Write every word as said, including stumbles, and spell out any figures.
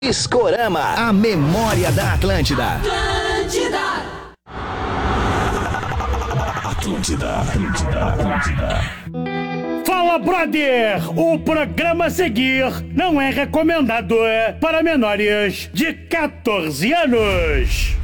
Discorama, a memória da Atlântida. Atlântida. Atlântida, Atlântida, Atlântida. Fala, brother! O programa a seguir não é recomendado para menores de quatorze anos.